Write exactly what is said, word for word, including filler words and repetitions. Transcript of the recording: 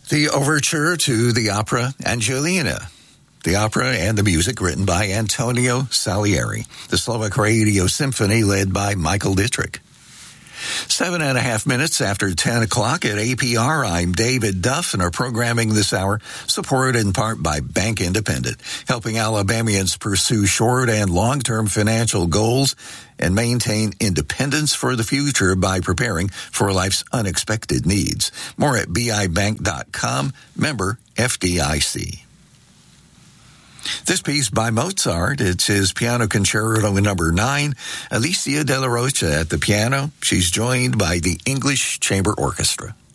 The overture to the opera Angelina. The opera and the music written by Antonio Salieri. The Slovak Radio Symphony led by Michael Dietrich. Seven and a half minutes after ten o'clock at A P R, I'm David Duff, and our programming this hour supported in part by Bank Independent, helping Alabamians pursue short and long-term financial goals and maintain independence for the future by preparing for life's unexpected needs. More at B I bank dot com, member F D I C. This piece by Mozart, it's his Piano Concerto number nine, Alicia De La Rocha at the piano. She's joined by the English Chamber Orchestra.